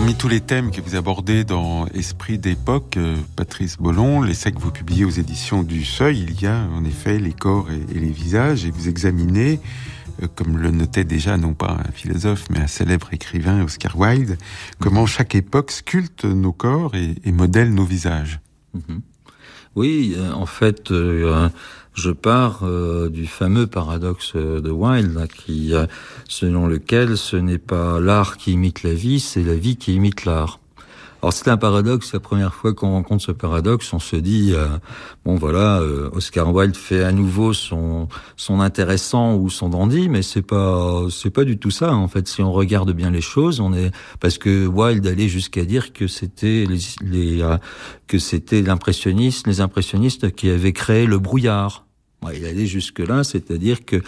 Parmi tous les thèmes que vous abordez dans Esprit d'époque, Patrice Bollon, l'essai que vous publiez aux éditions du Seuil, il y a en effet les corps et les visages, et vous examinez, comme le notait déjà non pas un philosophe mais un célèbre écrivain, Oscar Wilde, comment chaque époque sculpte nos corps et modèle nos visages. Oui, en fait, je pars du fameux paradoxe de Wilde, là, selon lequel ce n'est pas l'art qui imite la vie, c'est la vie qui imite l'art. Alors c'est un paradoxe, la première fois qu'on rencontre ce paradoxe, on se dit, Oscar Wilde fait à nouveau son intéressant ou son dandy, mais c'est pas du tout ça, en fait. Si on regarde bien les choses, parce que Wilde allait jusqu'à dire que c'était les impressionnistes qui avaient créé le brouillard. Il allait jusque là, c'est-à-dire que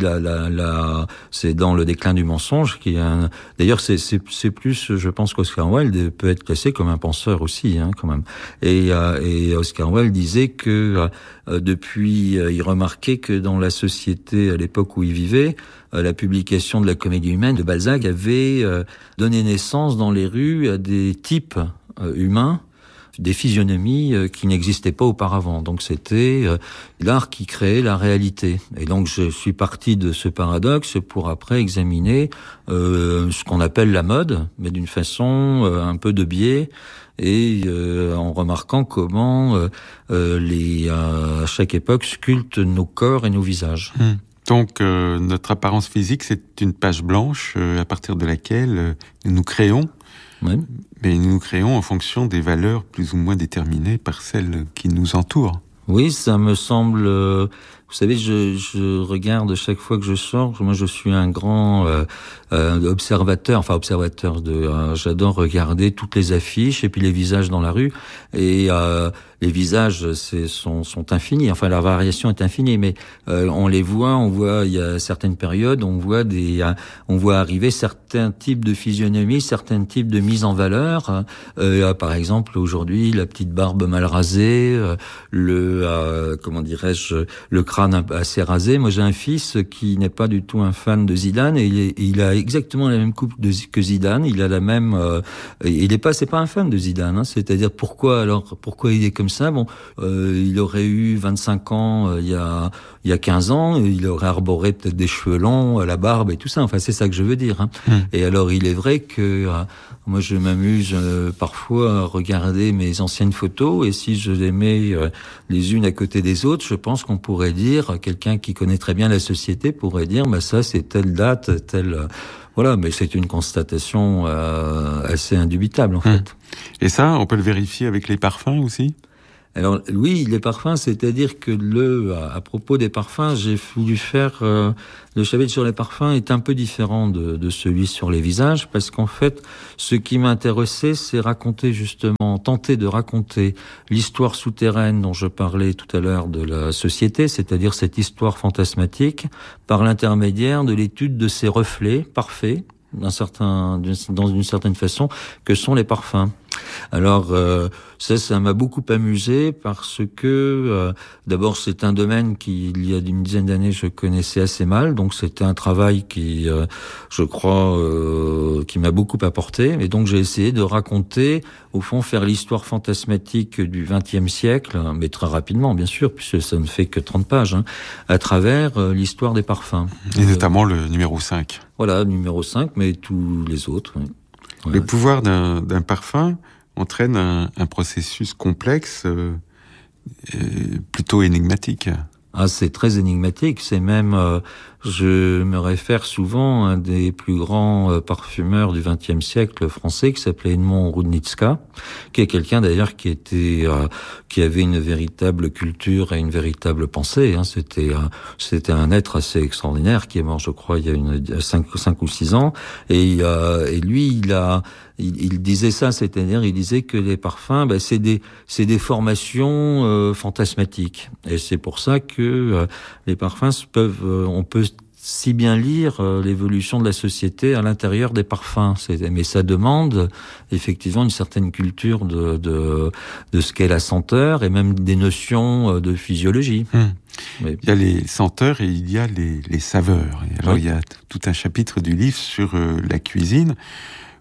c'est dans Le déclin du mensonge d'ailleurs c'est plus, je pense qu'Oscar Wilde peut être classé comme un penseur aussi, quand même. Et Oscar Wilde disait que il remarquait que dans la société à l'époque où il vivait, la publication de la Comédie humaine de Balzac avait donné naissance dans les rues à des types humains, des physionomies qui n'existaient pas auparavant. Donc c'était l'art qui créait la réalité. Et donc je suis parti de ce paradoxe pour après examiner ce qu'on appelle la mode, mais d'une façon un peu de biais, et en remarquant comment à chaque époque sculptent nos corps et nos visages. Donc notre apparence physique, c'est une page blanche à partir de laquelle nous nous créons. Oui. Mais nous nous créons en fonction des valeurs plus ou moins déterminées par celles qui nous entourent. Oui, ça me semble... vous savez, je regarde chaque fois que je sors. Moi, je suis un grand observateur j'adore regarder toutes les affiches et puis les visages dans la rue. Et les visages sont infinis. Enfin, la variation est infinie, mais on voit, il y a certaines périodes, on voit arriver certains types de physionomie, certains types de mise en valeur. Par exemple, aujourd'hui, la petite barbe mal rasée, le crâne assez rasé. Moi, j'ai un fils qui n'est pas du tout un fan de Zidane, et il a exactement la même coupe que Zidane. Il a la même. C'est pas un fan de Zidane. C'est-à-dire pourquoi il est comme ça? Il aurait eu 25 ans il y a 15 ans, il aurait arboré peut-être des cheveux longs, la barbe et tout ça. Enfin, c'est ça que je veux dire. Et alors, il est vrai que moi, je m'amuse parfois à regarder mes anciennes photos, et si je les mets les unes à côté des autres, je pense qu'on pourrait dire, quelqu'un qui connaît très bien la société pourrait dire, ça c'est telle date, voilà, mais c'est une constatation assez indubitable en fait. Et ça, on peut le vérifier avec les parfums aussi ? Alors oui, les parfums, c'est-à-dire que à propos des parfums, j'ai voulu faire le chapitre sur les parfums est un peu différent de celui sur les visages, parce qu'en fait, ce qui m'intéressait, c'est tenter de raconter l'histoire souterraine dont je parlais tout à l'heure de la société, c'est-à-dire cette histoire fantasmatique, par l'intermédiaire de l'étude de ces reflets parfaits, dans une certaine façon, que sont les parfums. Alors ça m'a beaucoup amusé parce que d'abord c'est un domaine il y a une dizaine d'années je connaissais assez mal, donc c'était un travail qui je crois qui m'a beaucoup apporté, et donc j'ai essayé de raconter, au fond, faire l'histoire fantasmatique du XXe siècle, mais très rapidement bien sûr, puisque ça ne fait que 30 pages, à travers l'histoire des parfums. Et notamment le numéro 5. Voilà, numéro 5, mais tous les autres, oui. Le pouvoir d'un parfum entraîne un processus complexe, plutôt énigmatique. Ah, c'est très énigmatique. C'est même, je me réfère souvent à un des plus grands parfumeurs du XXe siècle français qui s'appelait Edmond Rudnicka, qui est quelqu'un d'ailleurs qui avait une véritable culture et une véritable pensée. C'était un être assez extraordinaire qui est mort, je crois, il y a 5 ou 6 ans. Et lui, il disait ça, c'est-à-dire il disait que les parfums, c'est des formations fantasmatiques, et c'est pour ça que les parfums on peut si bien lire l'évolution de la société à l'intérieur des parfums. Mais ça demande effectivement une certaine culture de ce qu'est la senteur, et même des notions de physiologie. Il y a les senteurs et il y a les saveurs. Et alors il y a tout un chapitre du livre sur la cuisine.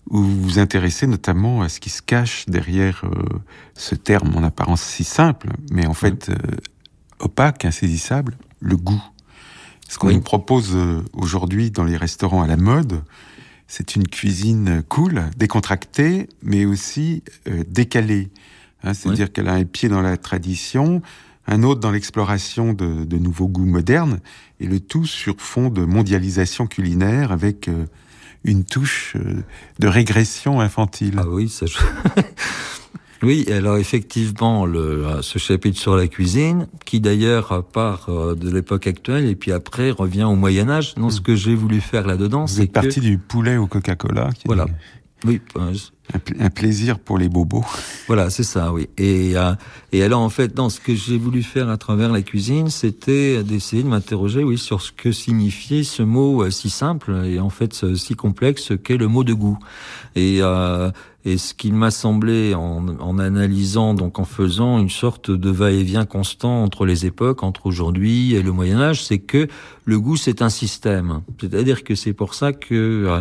où vous vous intéressez notamment à ce qui se cache derrière ce terme en apparence si simple, mais en fait opaque, insaisissable, le goût. Ce qu'on nous propose aujourd'hui dans les restaurants à la mode, c'est une cuisine cool, décontractée, mais aussi décalée. C'est-à-dire qu'elle a un pied dans la tradition, un autre dans l'exploration de nouveaux goûts modernes, et le tout sur fond de mondialisation culinaire avec une touche de régression infantile. Ah oui, ça... Oui, alors effectivement, ce chapitre sur la cuisine, qui d'ailleurs part de l'époque actuelle et puis après revient au Moyen-Âge. Non, ce que j'ai voulu faire là-dedans, c'est parti du poulet au Coca-Cola. Voilà. Oui. Un plaisir pour les bobos. Voilà, c'est ça, oui. Et alors, en fait, ce que j'ai voulu faire à travers la cuisine, c'était d'essayer de m'interroger, sur ce que signifiait ce mot si simple et en fait si complexe qu'est le mot de goût. Et ce qu'il m'a semblé en analysant, donc en faisant une sorte de va-et-vient constant entre les époques, entre aujourd'hui et le Moyen-Âge, c'est que le goût c'est un système. C'est-à-dire que c'est pour ça que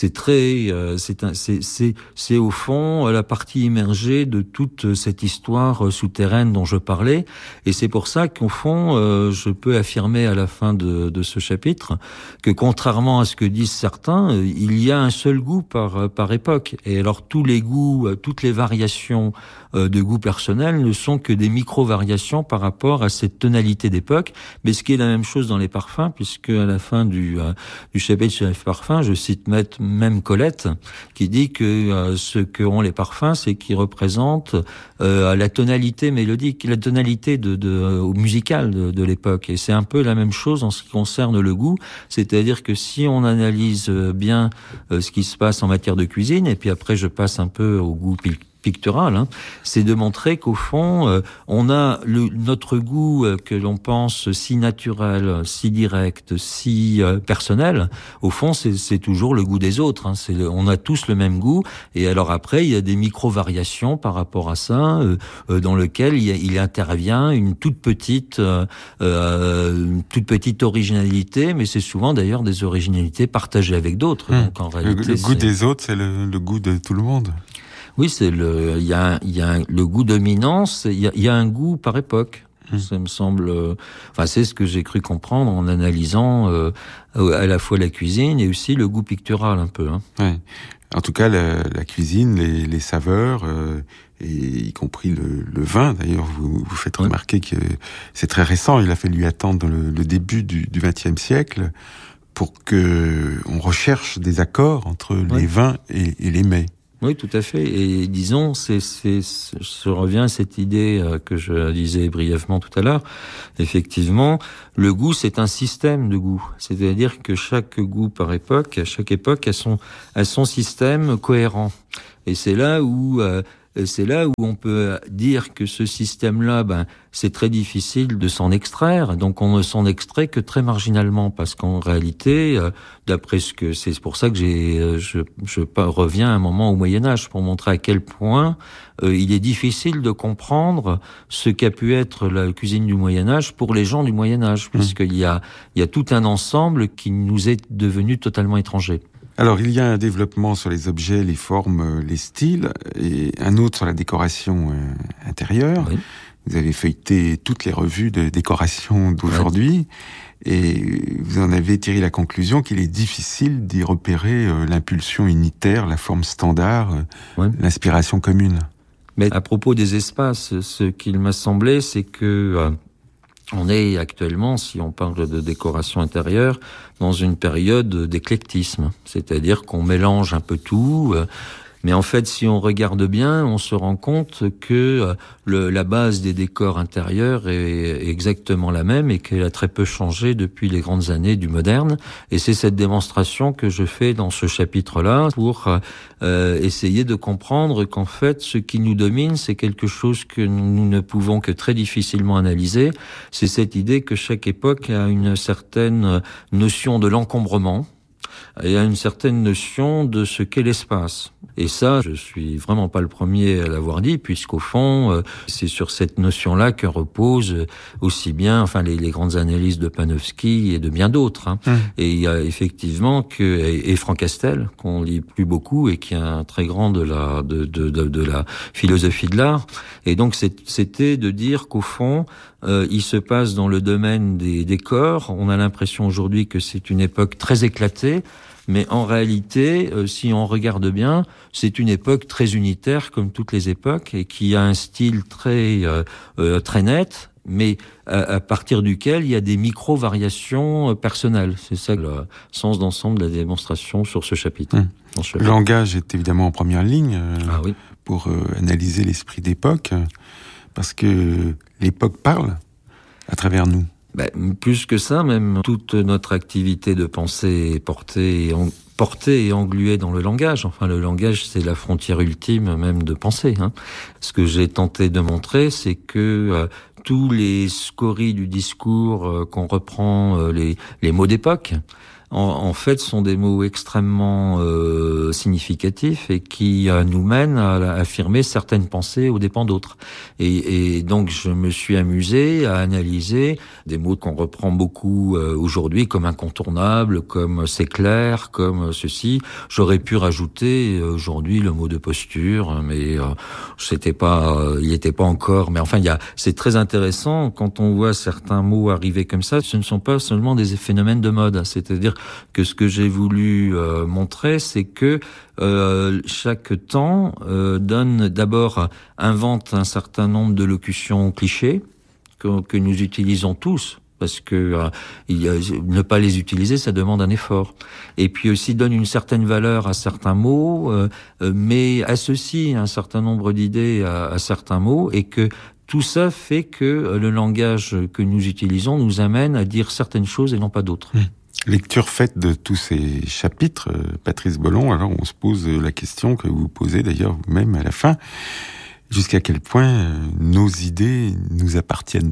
c'est au fond la partie immergée de toute cette histoire souterraine dont je parlais. Et c'est pour ça qu'au fond, je peux affirmer à la fin de ce chapitre que contrairement à ce que disent certains, il y a un seul goût par époque. Et alors tous les goûts, toutes les variations de goût personnel ne sont que des micro-variations par rapport à cette tonalité d'époque. Mais ce qui est la même chose dans les parfums, puisque à la fin du chapitre sur les parfums, je cite même Colette, qui dit que ce qu'ont les parfums, c'est qu'ils représentent la tonalité mélodique, la tonalité musicale de l'époque. Et c'est un peu la même chose en ce qui concerne le goût, c'est-à-dire que si on analyse bien ce qui se passe en matière de cuisine, et puis après je passe un peu au goût pictural, c'est de montrer qu'au fond, on a notre goût que l'on pense si naturel, si direct, si personnel. Au fond, c'est toujours le goût des autres. On a tous le même goût. Et alors après, il y a des micro-variations par rapport à ça, dans lequel il intervient une toute petite originalité, mais c'est souvent d'ailleurs des originalités partagées avec d'autres. Donc en réalité, le goût des autres, c'est le goût de tout le monde. Oui, il y a le goût dominant, il y a un goût par époque. Ça me semble, c'est ce que j'ai cru comprendre en analysant à la fois la cuisine et aussi le goût pictural un peu. Ouais. En tout cas, la cuisine, les saveurs, et y compris le vin. D'ailleurs, vous faites remarquer que c'est très récent. Il a fallu attendre le début du XXe siècle pour que on recherche des accords entre les vins et les mets. Oui, tout à fait. Et disons, je reviens à cette idée que je disais brièvement tout à l'heure. Effectivement, le goût, c'est un système de goût. C'est-à-dire que chaque goût par époque, à chaque époque, a son système cohérent. Et c'est là où on peut dire que ce système-là, c'est très difficile de s'en extraire. Donc on ne s'en extrait que très marginalement, parce qu'en réalité, d'après c'est pour ça que je reviens un moment au Moyen-Âge pour montrer à quel point il est difficile de comprendre ce qu'a pu être la cuisine du Moyen-Âge pour les gens du Moyen-Âge, puisqu'il y a tout un ensemble qui nous est devenu totalement étranger. Alors, il y a un développement sur les objets, les formes, les styles, et un autre sur la décoration intérieure. Oui. Vous avez feuilleté toutes les revues de décoration d'aujourd'hui, et vous en avez tiré la conclusion qu'il est difficile d'y repérer l'impulsion unitaire, la forme standard, l'inspiration commune. Mais à propos des espaces, ce qu'il m'a semblé, c'est que on est actuellement, si on parle de décoration intérieure, dans une période d'éclectisme. C'est-à-dire qu'on mélange un peu tout. Mais en fait, si on regarde bien, on se rend compte que la base des décors intérieurs est exactement la même et qu'elle a très peu changé depuis les grandes années du moderne. Et c'est cette démonstration que je fais dans ce chapitre-là pour essayer de comprendre qu'en fait, ce qui nous domine, c'est quelque chose que nous ne pouvons que très difficilement analyser. C'est cette idée que chaque époque a une certaine notion de l'encombrement. et à une certaine notion de ce qu'est l'espace. Et ça, je suis vraiment pas le premier à l'avoir dit, puisqu'au fond, c'est sur cette notion-là que repose aussi bien, les grandes analyses de Panofsky et de bien d'autres. Et il y a effectivement et Franck Castel, qu'on lit plus beaucoup et qui est un très grand de la philosophie de l'art. Et donc, c'était de dire qu'au fond, il se passe dans le domaine des corps. On a l'impression aujourd'hui que c'est une époque très éclatée. Mais en réalité, si on regarde bien, c'est une époque très unitaire comme toutes les époques et qui a un style très net, mais à partir duquel il y a des micro-variations personnelles. C'est ça le sens d'ensemble de la démonstration sur ce chapitre. Le langage est évidemment en première ligne oui. Pour analyser l'esprit d'époque, parce que l'époque parle à travers nous. Plus que ça, même toute notre activité de pensée est portée et engluée dans le langage. Le langage, c'est la frontière ultime même de pensée. Ce que j'ai tenté de montrer, c'est que tous les scories du discours qu'on reprend, les mots d'époque, en fait, sont des mots extrêmement significatifs et qui nous mènent à affirmer certaines pensées aux dépens d'autres. Et donc, je me suis amusé à analyser des mots qu'on reprend beaucoup aujourd'hui comme incontournables, comme c'est clair, comme ceci. J'aurais pu rajouter aujourd'hui le mot de posture, mais il n'était pas encore. Mais c'est très intéressant quand on voit certains mots arriver comme ça. Ce ne sont pas seulement des phénomènes de mode, c'est-à-dire que ce que j'ai voulu montrer, c'est que chaque temps invente un certain nombre de locutions clichés que nous utilisons tous. Parce que ne pas les utiliser, ça demande un effort. Et puis aussi donne une certaine valeur à certains mots, mais associe un certain nombre d'idées à certains mots, et que tout ça fait que le langage que nous utilisons nous amène à dire certaines choses et non pas d'autres. Lecture faite de tous ces chapitres, Patrice Bollon, alors on se pose la question que vous posez d'ailleurs vous-même à la fin. Jusqu'à quel point nos idées nous appartiennent-elles ?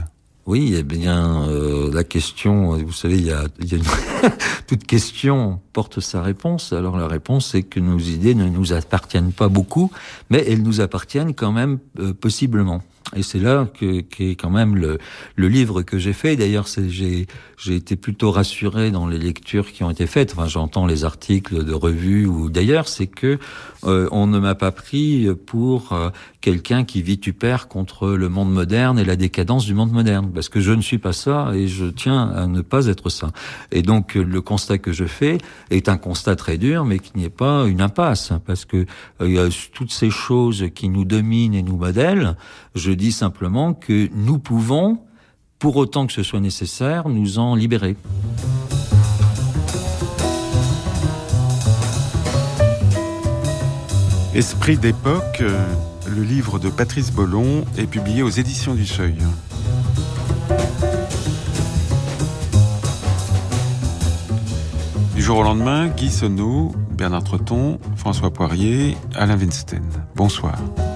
Oui, la question, vous savez, il y a toute question porte sa réponse. Alors la réponse, c'est que nos idées ne nous appartiennent pas beaucoup, mais elles nous appartiennent quand même possiblement. Et c'est là qu'est quand même le livre que j'ai fait. D'ailleurs, j'ai été plutôt rassuré dans les lectures qui ont été faites. J'entends les articles de revues ou d'ailleurs, c'est que on ne m'a pas pris pour quelqu'un qui vitupère contre le monde moderne et la décadence du monde moderne, parce que je ne suis pas ça et je tiens à ne pas être ça. Et donc le constat que je fais est un constat très dur, mais qui n'est pas une impasse, parce que toutes ces choses qui nous dominent et nous modèlent, je dis simplement que nous pouvons, pour autant que ce soit nécessaire, nous en libérer. Esprit d'époque, le livre de Patrice Bollon est publié aux éditions du Seuil. Du jour au lendemain, Guy Sonnot, Bernard Treton, François Poirier, Alain Weinstein. Bonsoir.